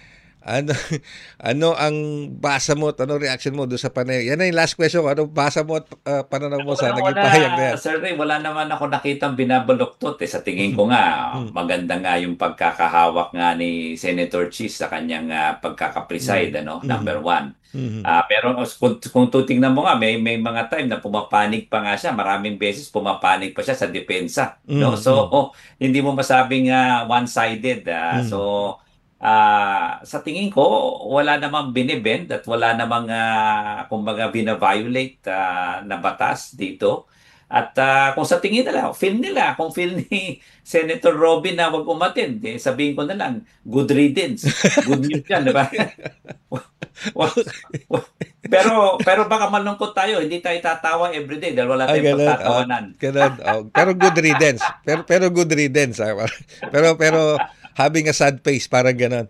Ano ang basa mo at ano reaction mo doon sa panayag? Yan na yung last question. Ano basa mo at pananaw mo sa naging pahayag na yan? Sir Ray, wala naman ako nakitang binabaluktot. Sa tingin ko nga, maganda nga yung pagkakahawak nga ni Senator Cheese sa kanyang pagkakapreside, number one. Pero kung tutingnan mo nga, may mga time na pumapanig pa nga siya. Maraming beses pumapanig pa siya sa depensa. No? So, hindi mo masabing one-sided. So, sa tingin ko, wala namang binibend at wala namang kumbaga bina-violate na batas dito. At kung sa tingin nila, kung feel ni Senator Robin na wag umattend, sabihin ko na lang, good riddance. Good news yan, di ba? pero baka malungkot tayo, hindi tayo tatawa everyday dahil wala tayong pagtatawanan. Pero good riddance. Pero good riddance. Pero having a sad face, parang ganon.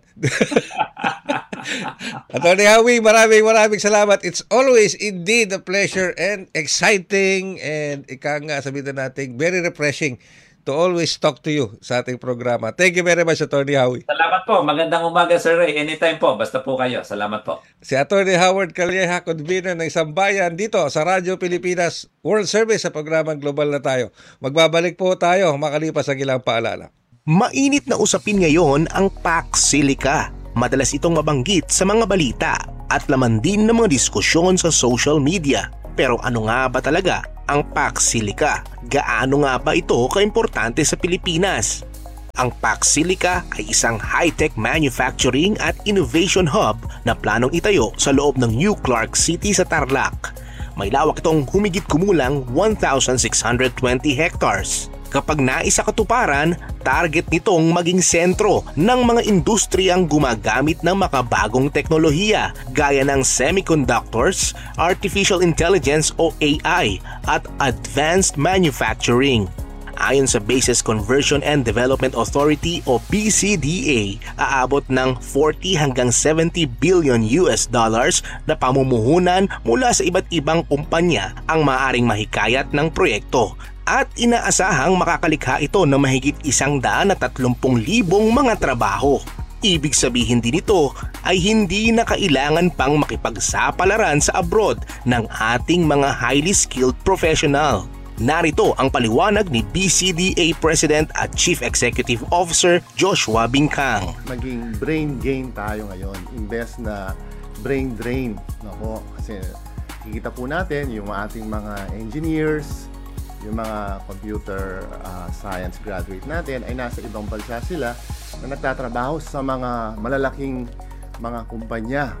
Atty. Howie, maraming salamat. It's always indeed a pleasure and exciting and sabihin natin, very refreshing to always talk to you sa ating programa. Thank you very much, Atty. Howie. Salamat po. Magandang umaga, Sir Ray. Anytime po. Basta po kayo. Salamat po. Si Atty. Howard Calleja, convener ng Isang Bayan dito sa Radyo Pilipinas World Service sa programang Global na Tayo. Magbabalik po tayo makalipas ang ilang paalala. Mainit na usapin ngayon ang Pax Silica. Madalas itong mabanggit sa mga balita at laman din ng mga diskusyon sa social media. Pero ano nga ba talaga ang Pax Silica? Gaano nga ba ito kaimportante sa Pilipinas? Ang Pax Silica ay isang high-tech manufacturing at innovation hub na planong itayo sa loob ng New Clark City sa Tarlac. May lawak itong humigit kumulang 1,620 hectares. Kapag naisa katuparan, target nitong maging sentro ng mga industriyang gumagamit ng makabagong teknolohiya gaya ng semiconductors, artificial intelligence o AI at advanced manufacturing. Ayon sa Bases Conversion and Development Authority o BCDA, aabot ng 40 hanggang 70 billion US dollars na pamumuhunan mula sa iba't ibang kumpanya ang maaaring mahikayat ng proyekto. At inaasahang makakalikha ito ng mahigit 130,000 mga trabaho. Ibig sabihin din ito ay hindi na kailangan pang makipagsapalaran sa abroad ng ating mga highly skilled professional. Narito ang paliwanag ni BCDA President at Chief Executive Officer Joshua Bincang. Maging brain gain tayo ngayon, imbes na brain drain. Kasi kikita po natin yung ating mga engineers, yung mga computer science graduate natin ay nasa ibang bansa sila na nagtatrabaho sa mga malalaking mga kumpanya.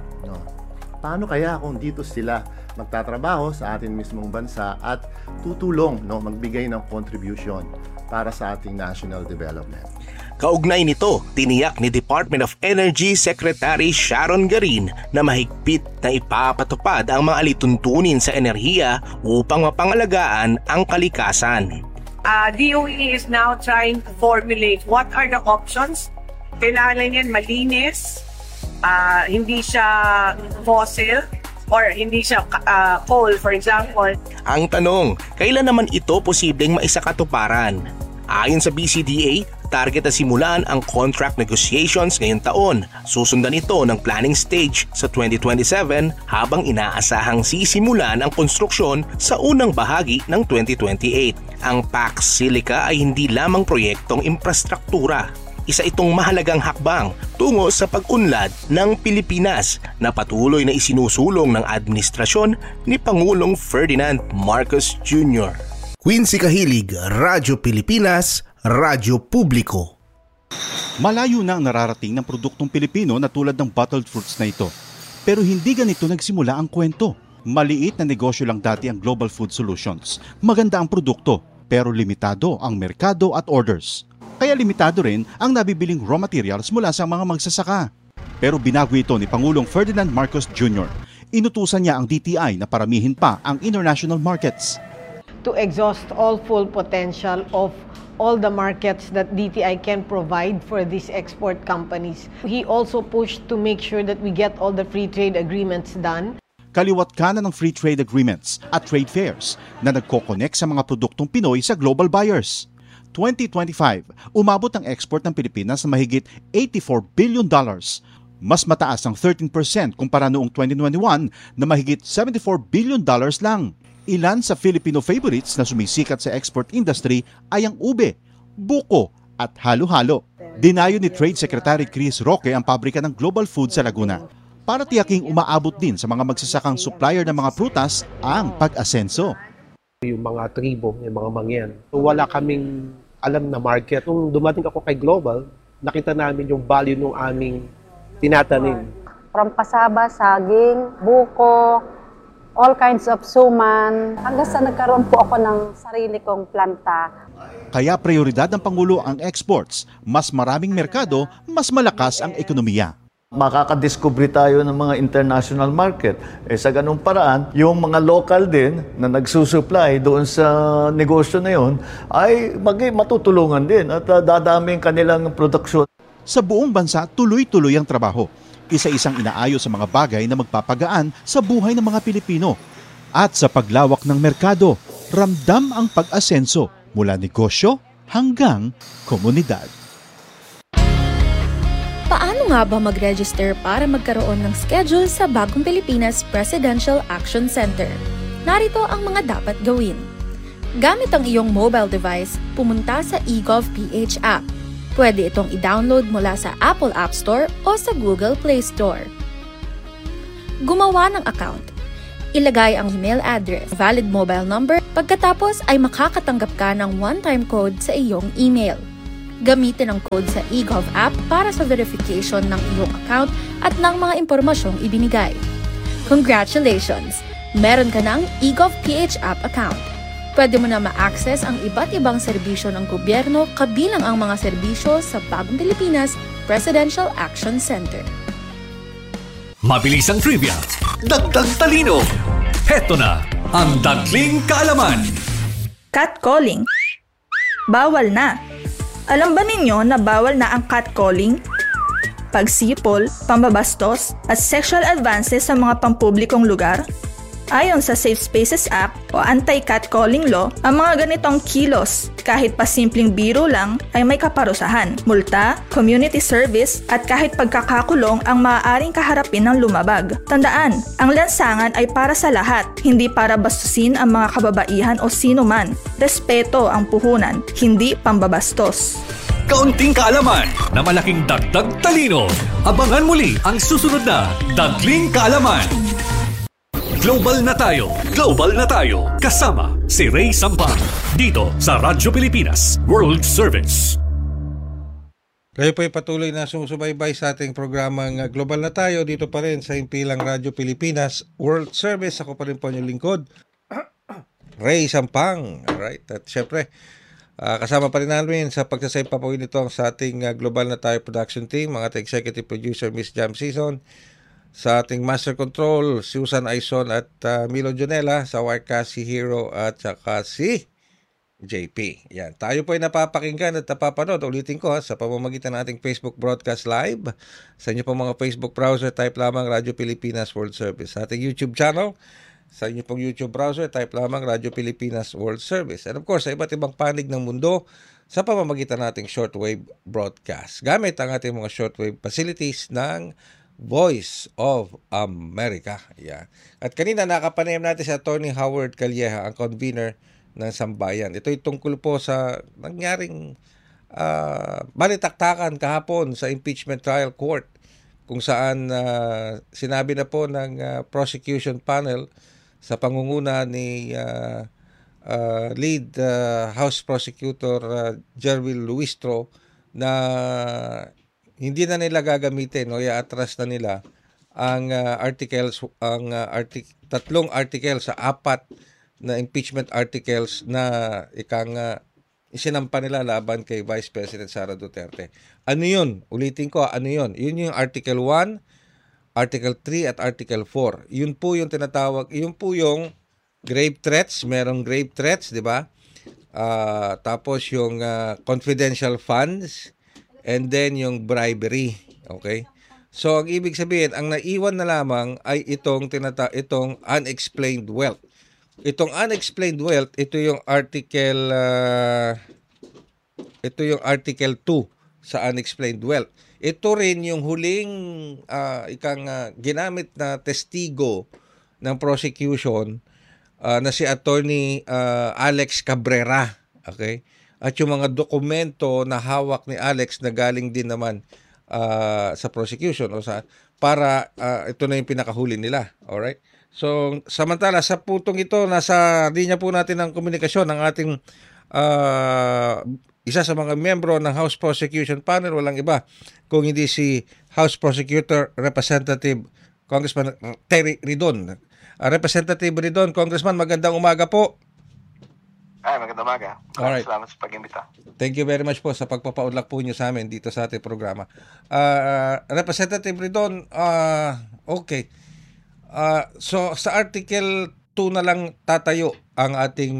Paano kaya kung dito sila magtatrabaho sa ating mismong bansa at tutulong, magbigay ng contribution para sa ating national development? Kaugnay nito, tiniyak ni Department of Energy Secretary Sharon Garin na mahigpit na ipapatupad ang mga alituntunin sa enerhiya upang mapangalagaan ang kalikasan. DOE is now trying to formulate what are the options. Kailangan yan malinis, hindi siya fossil, or hindi siya coal, for example. Ang tanong, kailan naman ito posibleng maisakatuparan? Ayon sa BCDA, target na simulan ang contract negotiations ngayong taon. Susundan ito ng planning stage sa 2027 habang inaasahang sisimulan ang konstruksyon sa unang bahagi ng 2028. Ang Pax Silica ay hindi lamang proyektong infrastruktura. Isa itong mahalagang hakbang tungo sa pag-unlad ng Pilipinas na patuloy na isinusulong ng administrasyon ni Pangulong Ferdinand Marcos Jr. Quincy Kahilig, Radyo Pilipinas, Radyo Publiko. Malayo na ang nararating ng produktong Pilipino na tulad ng bottled fruits na ito. Pero hindi ganito nagsimula ang kwento. Maliit na negosyo lang dati ang Global Food Solutions. Maganda ang produkto, pero limitado ang merkado at orders. Kaya limitado rin ang nabibiling raw materials mula sa mga magsasaka. Pero binago ito ni Pangulong Ferdinand Marcos Jr. Inutusan niya ang DTI na paramihin pa ang international markets. To exhaust all full potential of all the markets that DTI can provide for these export companies. He also pushed to make sure that we get all the free trade agreements done. Kaliwat kanan ng free trade agreements at trade fairs na nagko-connect sa mga produktong Pinoy sa global buyers. 2025, umabot ang export ng Pilipinas na mahigit $84 billion. Mas mataas ang 13% kumpara noong 2021 na mahigit $74 billion lang. Ilan sa Filipino favorites na sumisikat sa export industry ay ang ube, buko at halo-halo. Dinayo ni Trade Secretary Chris Roque ang pabrika ng Global Food sa Laguna para tiyaking umaabot din sa mga magsasakang supplier ng mga prutas ang pag-asenso. Yung mga tribo, yung mga mangyan. So, wala kaming alam na market. Nung dumating ako kay Global, nakita namin yung value ng aming tinatanim. From pasaba, saging, buko, all kinds of suman. Hanggang sa nagkaroon po ako ng sarili kong planta. Kaya prioridad ng Pangulo ang exports. Mas maraming merkado, mas malakas ang ekonomiya. Makakadiscover tayo ng mga international market. Sa ganung paraan, yung mga local din na nagsusupply doon sa negosyo na yon ay matutulungan din at dadami ang kanilang produksyon. Sa buong bansa, tuloy-tuloy ang trabaho. Isa-isang inaayos sa mga bagay na magpapagaan sa buhay ng mga Pilipino. At sa paglawak ng merkado, ramdam ang pag-asenso mula negosyo hanggang komunidad. Paano nga ba mag-register para magkaroon ng schedule sa Bagong Pilipinas Presidential Action Center? Narito ang mga dapat gawin. Gamit ang iyong mobile device, pumunta sa eGov.ph app. Pwede itong i-download mula sa Apple App Store o sa Google Play Store. Gumawa ng account. Ilagay ang email address, valid mobile number, pagkatapos ay makakatanggap ka ng one-time code sa iyong email. Gamitin ang code sa eGov app para sa verification ng iyong account at ng mga impormasyong ibinigay. Congratulations! Meron ka ng eGov.ph app account. Pwede mo na ma-access ang iba't ibang serbisyo ng gobyerno kabilang ang mga serbisyo sa Bagong Pilipinas Presidential Action Center. Mabilis ang trivia, dagdag talino. Heto na ang Dagling Kaalaman. Catcalling. Bawal na. Alam ba ninyo na bawal na ang catcalling? Pagsipol, pambabastos, at sexual advances sa mga pampublikong lugar? Ayon sa Safe Spaces Act o Anti-Catcalling Law, ang mga ganitong kilos, kahit pa simpleng biro lang, ay may kaparusahan, multa, community service, at kahit pagkakakulong ang maaaring kaharapin ng lumabag. Tandaan, ang lansangan ay para sa lahat, hindi para bastusin ang mga kababaihan o sino man. Respeto ang puhunan, hindi pambabastos. Kaunting kaalaman na malaking dagdag talino. Abangan muli ang susunod na Dagling Kaalaman. Global na tayo, global na tayo. Kasama si Ray Sampang dito sa Radyo Pilipinas World Service. Kayo po ay patuloy na sumusubaybay sa ating programang Global na tayo dito pa rin sa himpilang Radyo Pilipinas World Service. Ako pa rin po yung lingkod, Ray Sampang. Alright, at syempre kasama pa rin namin sa pagsasay pa po nito sa ating Global na tayo production team, mga ating executive producer Miss Jam Season, sa ating Master Control, Susan Aison at Milo Jonella, sa Wirecast si Hero at saka si JP. Yan. Tayo po ay napapakinggan at napapanood. Ulitin ko sa pamamagitan ng ating Facebook Broadcast Live. Sa inyo pong mga Facebook browser, type lamang Radyo Pilipinas World Service. Sa ating YouTube channel, sa inyo pong YouTube browser, type lamang Radyo Pilipinas World Service. And of course, sa iba't ibang panig ng mundo, sa pamamagitan ng ating shortwave broadcast. Gamit ang ating mga shortwave facilities ng Voice of America. Yeah. At kanina nakapanayam natin si Attorney Howard Calleja, ang convener ng Sambayan. Ito'y tungkol po sa nangyaring balitaktakan kahapon sa impeachment trial court, kung saan sinabi na po ng prosecution panel sa pangunguna ni lead House Prosecutor Jervil Luistro na hindi na nila gagamitin o i-atras na nila ang tatlong articles sa 4 na impeachment articles na isinampa nila laban kay Vice President Sara Duterte. Ano yun? Ulitin ko, ano yun? Yun yung Article 1, Article 3 at Article 4. Yun po yung tinatawag, yun po yung grave threats, merong grave threats, di ba? tapos yung confidential funds, and then yung bribery. Okay? So, ang ibig sabihin, ang naiwan na lamang ay itong unexplained wealth. Itong unexplained wealth, ito yung article 2 sa unexplained wealth. Ito rin yung huling ginamit na testigo ng prosecution na si Attorney Alex Cabrera. Okay? At yung mga dokumento na hawak ni Alex na galing din naman sa prosecution para ito na yung pinakahuli nila. Alright? So, samantala, sa putong ito, nasa linya po natin ng komunikasyon ng ating isa sa mga membro ng House Prosecution Panel, walang iba kung hindi si House Prosecutor Representative Congressman Terry Ridon. Representative Ridon, Congressman, magandang umaga po. Magandang umaga. Alright. Salamat sa pag-imbita. Thank you very much po sa pagpapaunlak po niyo sa amin dito sa ating programa. Representative Ridon, okay. So sa Article 2 na lang tatayo ang ating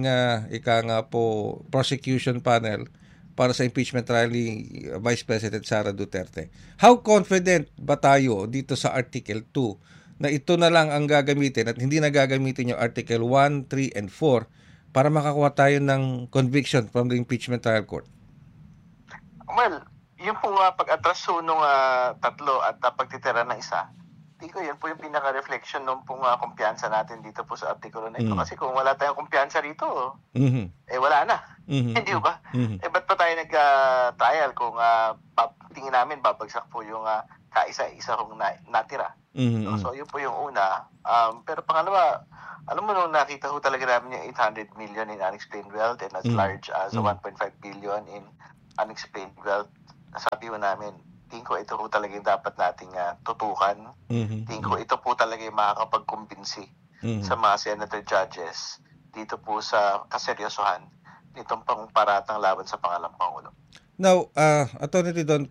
prosecution panel para sa impeachment trial ni Vice President Sara Duterte. How confident ba tayo dito sa Article 2 na ito na lang ang gagamitin at hindi na gagamitin yung Article 1, 3, and 4 para makakuha tayo ng conviction from the impeachment trial court? Well, yung pong pag-atras nung tatlo at pagtitira ng isa, hindi ko yan po yung pinaka-reflection nung pong kumpiyansa natin dito po sa artikulo na ito. Kasi kung wala tayong kumpiyansa rito, wala na. Hindi ba? Ba't pa tayo nag-trial kung tingin namin babagsak po yung kaisa-isa kong natira. So, yun po yung una. Pero pangalawa, alam mo nung nakita ko talaga namin yung 800 million in unexplained wealth and as large as 1.5 billion in unexplained wealth, sabi mo namin, tingin ko ito po talaga yung dapat nating tutukan. Tingin ko ito po talaga yung makakapag-kumbinsi sa mga senator judges dito po sa kaseryosohan nitong pangparatang laban sa pangalang Pangulo. Now, Atty. Ridon,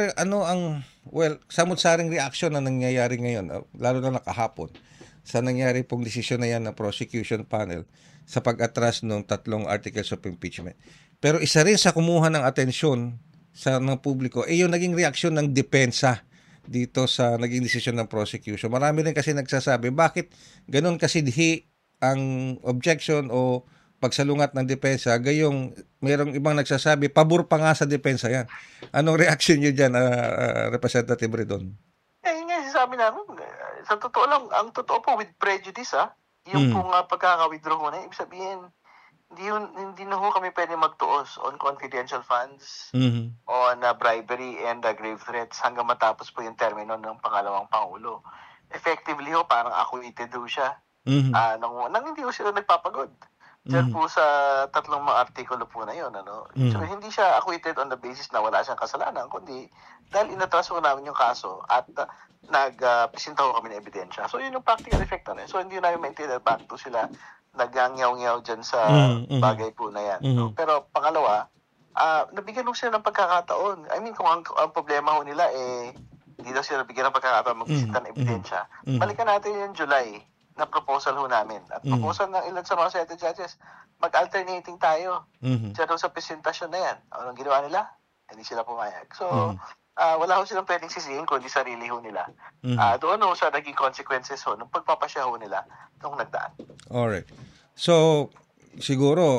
samot-saring reaction na nangyayari ngayon, lalo na nakahapon, sa nangyari pong desisyon na yan ng prosecution panel sa pag-atras ng tatlong articles of impeachment. Pero isa rin sa kumuha ng atensyon ng publiko, yung naging reaksyon ng depensa dito sa naging desisyon ng prosecution. Marami rin kasi nagsasabi, bakit ganun kasidhi ang objection o pagsalungat ng depensa, gayong mayroong ibang nagsasabi, pabor pa nga sa depensa yan. Anong reaction nyo dyan, Representative Ridon? Yun nga sabi namin, sa totoo lang, ang totoo po with prejudice, yung pong pagkaka-withdraw ko na, ibig sabihin, hindi na ho kami pwede magtuos on confidential funds, on bribery and grave threats hanggang matapos po yung termino ng pangalawang Pangulo. Effectively ho, parang acquitted ho siya. Nang hindi ho sila nagpapagod. Diyan po sa tatlong mga artikulo po na yun. So, hindi siya acquitted on the basis na wala siyang kasalanan, kundi dahil inatras ho namin yung kaso at nagpresenta ho kami ng ebidensya. So, yun yung practical effect na. So, hindi namin maintindihan bakit po sila nagangyaw-ngyaw dyan sa bagay po na yan. Pero pangalawa, nabigyan ho sila ng pagkakataon. I mean, kung ang problema ho nila, hindi daw sila nabigyan ng pagkakataon mag-visita ng ebidensya. Balikan natin yung July na proposal ho namin. At proposal ng ilan sa mga senator judges, mag-alternating tayo. Diyan ho sa presentasyon na yan. Anong ginawa nila? Hindi sila pumayag. So, wala ho silang pwedeng sisihin kundi sarili ho nila. Doon ho sa naging consequences ho nung pagpapasya ho nila nung nagdaan. Alright. So, siguro,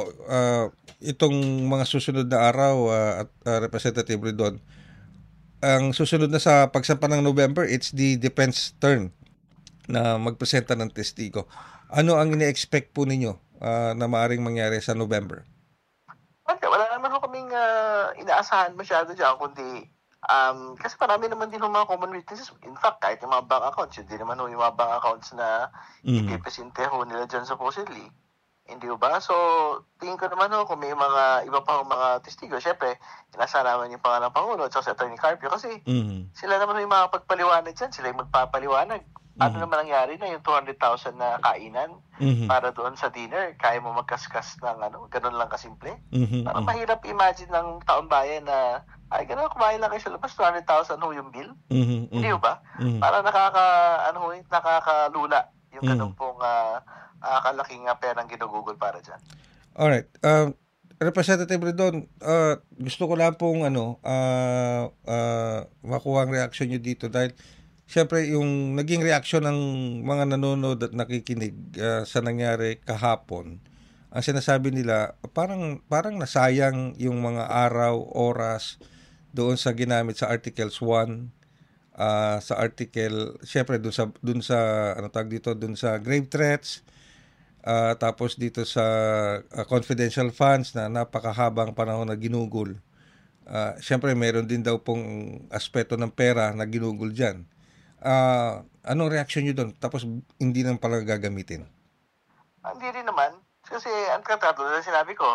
itong mga susunod na araw, Representative Ridon, ang susunod na sa pagsampa ng November, it's the defense turn na magpresenta ng testigo. Ano ang ini-expect po ninyo na maaaring mangyari sa November? Wala naman ho kaming inaasahan masyado dyan, kundi kasi marami naman din yung mga common witnesses. In fact, kahit yung mga bank accounts, yun din naman yung mga bank accounts na ipipresente ho nila dyan supposedly. Hindi ba? So, tingin ko naman kung may mga iba pa mga testigo. Siyempre, inasa naman yung pangalang Pangulo at si Atty. Carpio kasi sila naman yung mga pagpaliwanag dyan. Sila yung magpapaliwanag. Ano naman nangyari na yung 200,000 na kainan para doon sa dinner? Kaya mo magkaskas ng ganun lang kasimple? Parang mahirap imagine ng taong bayan na ganun, kumain lang kayo sa labas, 200,000 ho yung bill. Hindi ba? Parang nakakalula yung ganun pong kalaking perang ginugugol para dyan. Alright. Representative Redon, gusto ko lang pong makuha ang reaksyon nyo dito dahil siyempre yung naging reaksyon ng mga nanonood at nakikinig sa nangyari kahapon, ang sinasabi nila parang nasayang yung mga araw, oras doon sa ginamit sa Articles 1, sa article, siyempre doon sa ano tawag dito, doon sa grave threats, tapos dito sa confidential funds na napakahabang panahon na ginugol. Siyempre, meron din daw pong aspeto ng pera na ginugol dyan. Anong reaksyon nyo doon? Tapos hindi nang pala gagamitin? Hindi rin naman. Kasi ang katulad na sinabi ko,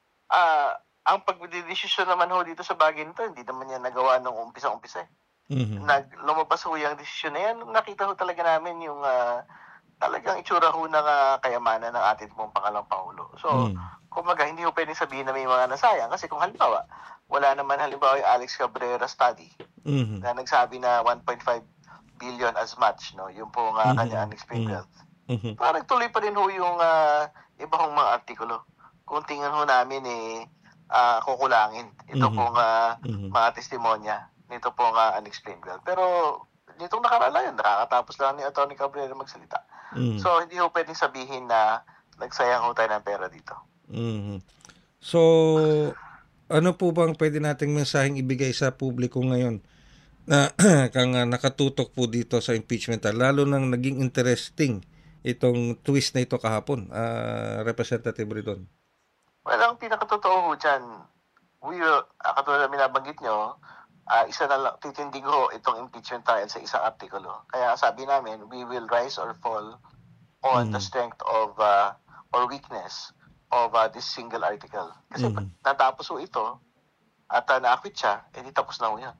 ang pagdidesisyon naman ho dito sa bagay nito, hindi naman yan nagawa nung umpisa-umpisa. Lumabas ho yung desisyon na yan. Nakita ho talaga namin yung talagang itsura ho ng kayamanan ng ating pong pangalawang Pangulo. So, kumbaga, hindi ho pwedeng sabihin na may mga nasayang kasi kung halimbawa, wala naman halimbawa yung Alex Cabrera study na nagsabi na 1.5 billion as much, no? Yung pong kanya unexplained wealth. Parang tuloy pa rin ho yung iba hong mga artikulo. Kung tingnan ho namin kukulangin ito pong mga testimonya nito pong unexplained wealth. Pero nitong nakarala yun, nakakatapos lang ni Atty. Cabrera magsalita. So, hindi ho pwedeng sabihin na nagsayang ho tayo ng pera dito. So, ano po bang pwede nating mensaheng ibigay sa publiko ngayon na kang nakatutok po dito sa impeachment, lalo nang naging interesting itong twist na ito kahapon, Representative Redon? Well, ang pinakatotoo ho dyan, katulad na binabanggit nyo, isa na lang, titindig ho itong impeachment trial sa isang artikulo. Kaya sabi namin, we will rise or fall on the strength of or weakness of this single article. Kasi natapos ho ito at na-acquit siya, tapos na ho yan.